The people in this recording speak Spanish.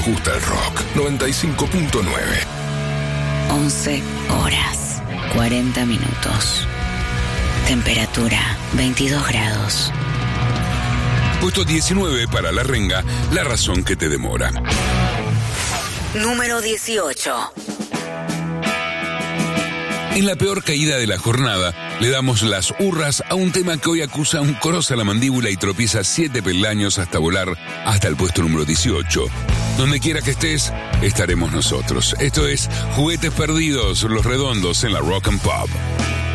gusta el rock. 95.9. 11 horas, 40 minutos. Temperatura, 22 grados. Puesto 19 para La Renga, la razón que te demora. Número 18. En la peor caída de la jornada, le damos las hurras a un tema que hoy acusa un corozo a la mandíbula y tropieza 7 peldaños hasta volar hasta el puesto número 18. Donde quiera que estés, estaremos nosotros. Esto es Juguetes Perdidos, Los Redondos en la Rock and Pop.